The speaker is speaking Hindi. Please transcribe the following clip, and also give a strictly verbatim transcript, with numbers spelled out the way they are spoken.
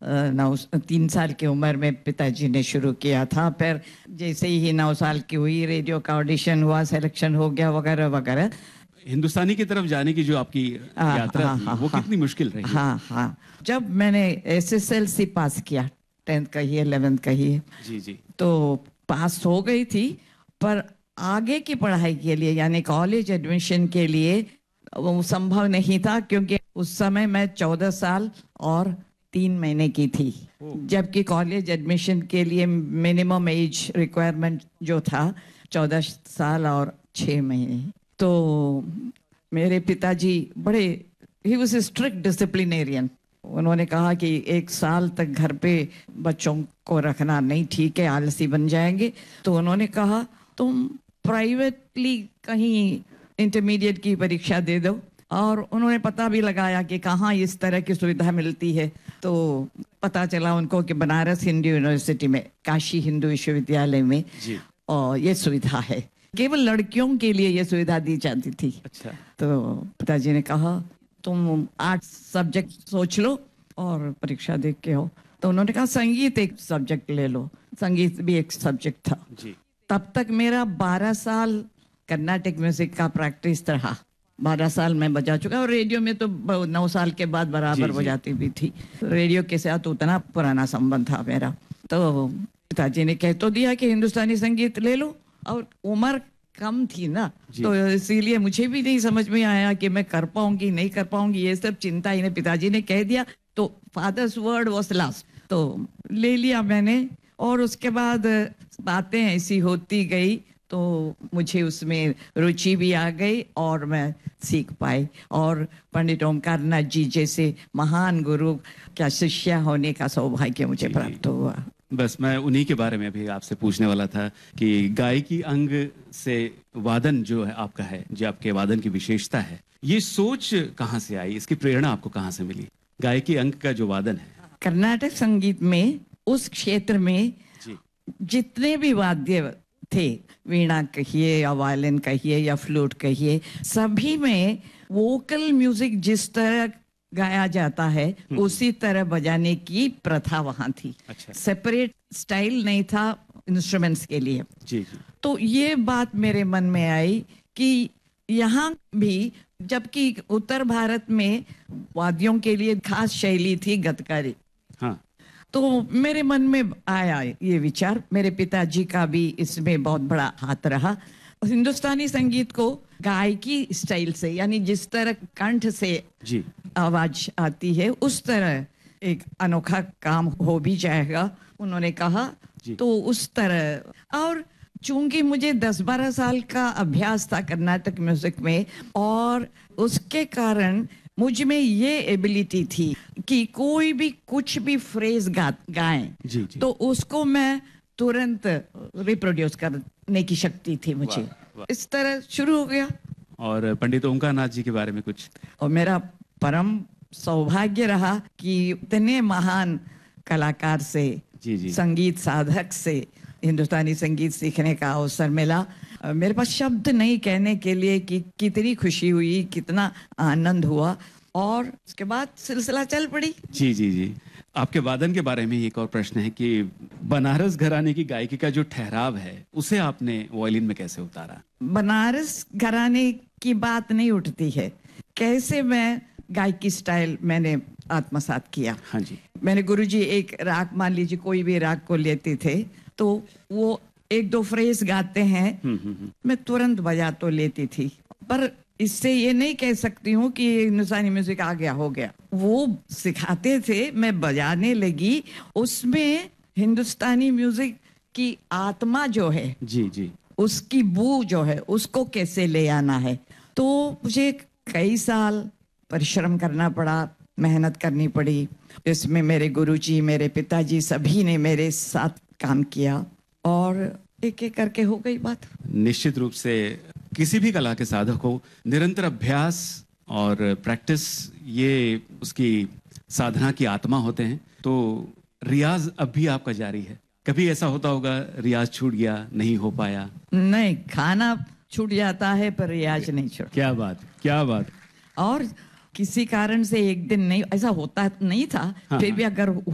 नौ तीन साल की उम्र में पिताजी ने शुरू किया था। फिर जैसे ही नौ साल की हुई, रेडियो का ऑडिशन हुआ, सिलेक्शन हो गया, वगैरह वगैरह। हिंदुस्तानी की तरफ जाने की जो आपकी यात्रा हाँ, थी, हाँ, वो हाँ, कितनी मुश्किल रही? हाँ हाँ जब मैंने एस एस एल सी पास किया, टेंथ कहिए, इलेवेंथ कहिए, जी जी, तो पास हो गई थी, पर आगे की पढ़ाई के लिए यानी कॉलेज एडमिशन के लिए वो संभव नहीं था, क्योंकि उस समय मैं चौदह साल और तीन महीने की थी, जबकि कॉलेज एडमिशन के लिए मिनिमम एज रिक्वायरमेंट जो था चौदह साल और छः महीने। तो मेरे पिताजी बड़े, he was a strict disciplinarian. उन्होंने कहा कि एक साल तक घर पे बच्चों को रखना नहीं ठीक है, आलसी बन जाएंगे। तो उन्होंने कहा तुम प्राइवेटली कहीं इंटरमीडिएट की परीक्षा दे दो, और उन्होंने पता भी लगाया कि कहाँ इस तरह की सुविधा मिलती है। तो पता चला उनको कि बनारस हिंदू यूनिवर्सिटी में, काशी हिंदू विश्वविद्यालय में जी। और ये सुविधा है, केवल लड़कियों के लिए ये सुविधा दी जाती थी। अच्छा। तो पिताजी ने कहा तुम आर्ट सब्जेक्ट सोच लो और परीक्षा दे के हो। तो उन्होंने कहा संगीत एक सब्जेक्ट ले लो, संगीत भी एक सब्जेक्ट था जी। तब तक मेरा बारह साल कर्नाटक म्यूजिक का प्रैक्टिस रहा। बारह साल मैं बजा चुका, और रेडियो में तो नौ साल के बाद बराबर बजाती भी थी। रेडियो के साथ उतना पुराना संबंध था मेरा। तो पिताजी ने कह तो दिया कि हिंदुस्तानी संगीत ले लो, और उम्र कम थी ना, तो इसीलिए मुझे भी नहीं समझ में आया कि मैं कर पाऊंगी नहीं कर पाऊंगी, ये सब चिंता इन्हें पिताजी ने कह दिया। तो फादर्स वर्ड वाज लास्ट, तो ले लिया मैंने। और उसके बाद बातें ऐसी होती गई, तो मुझे उसमें रुचि भी आ गई और मैं सीख पाई। और पंडित ओमकार नाथ जी जैसे महान गुरु का शिष्य होने का सौभाग्य मुझे प्राप्त हुआ। बस मैं उन्हीं के बारे में भी आपसे पूछने वाला था कि गायकी अंग से वादन जो है आपका है, जो आपके वादन की विशेषता है, ये सोच कहाँ से आई, इसकी प्रेरणा आपको कहाँ से मिली? गायकी अंग का जो वादन है कर्नाटक संगीत में, उस क्षेत्र में जी। जितने भी वाद्य थे, वीणा कहिए या वायलिन कहिए या फ्लूट कहिए, सभी में वोकल म्यूजिक जिस तरह गाया जाता है उसी तरह बजाने की प्रथा वहां थी। अच्छा। सेपरेट स्टाइल नहीं था इंस्ट्रूमेंट्स के लिए। जी जी। तो ये बात मेरे मन में आई कि यहाँ भी, जबकि उत्तर भारत में वाद्यों के लिए खास शैली थी गतकारी। हाँ। तो मेरे मन में आया ये विचार, मेरे पिताजी का भी इसमें बहुत बड़ा हाथ रहा। हिंदुस्तानी संगीत को गायकी स्टाइल से, यानी जिस तरह कंठ से जी आवाज आती है, उस तरह एक अनोखा काम हो भी जाएगा, उन्होंने कहा। तो उस तरह, और चूंकि मुझे दस बारह साल का अभ्यास था कर्नाटक म्यूजिक में, और उसके कारण मुझ में ये एबिलिटी थी कि कोई भी कुछ भी फ्रेज गा गाएं तो उसको मैं तुरंत रिप्रोड्यूस करने की शक्ति थी मुझे। वाह, वाह। इस तरह शुरू हो गया। और पंडित ओमकार नाथ जी के बारे में कुछ? और मेरा परम सौभाग्य रहा कि इतने महान कलाकार से, जी जी। संगीत साधक से हिंदुस्तानी संगीत सीखने का अवसर मिला। मेरे पास शब्द नहीं कहने के लिए कि कितनी खुशी हुई, कितना आनंद हुआ। और उसके बाद सिलसिला चल पड़ी। जी जी जी। आपके वादन के बारे में एक और प्रश्न है कि बनारस घराने की गायकी का जो ठहराव है, उसे आपने वायलिन में कैसे उतारा? बनारस घराने की बात नहीं उठती है, कैसे मैं गायकी स्टाइल मैंने आत्मसात किया। हाँ जी। मैंने गुरुजी एक राग, मान लीजिए कोई भी राग को लेते थे, तो वो एक दो फ्रेज गाते हैं, मैं तुरंत बजा तो लेती थी, पर इससे ये नहीं कह सकती हूँ कि हिंदुस्तानी म्यूजिक आ गया हो गया। वो सिखाते थे, मैं बजाने लगी, उसमें हिंदुस्तानी म्यूजिक की आत्मा जो है, जी जी, उसकी बू जो है, उसको कैसे ले आना है। तो मुझे कई साल परिश्रम करना पड़ा, मेहनत करनी पड़ी। इसमें मेरे गुरुजी, मेरे पिताजी, सभी ने मेरे साथ काम किया, और एक एक करके हो गई बात। निश्चित रूप से किसी भी कला के साधक को निरंतर अभ्यास और प्रैक्टिस, ये उसकी साधना की आत्मा होते हैं। तो रियाज अब भी आपका जारी है? कभी ऐसा होता होगा रियाज छूट गया, नहीं हो पाया? नहीं, खाना छूट जाता है पर रियाज नहीं छूट। क्या बात, क्या बात। और किसी कारण से एक दिन नहीं, ऐसा होता नहीं था। हाँ, फिर भी अगर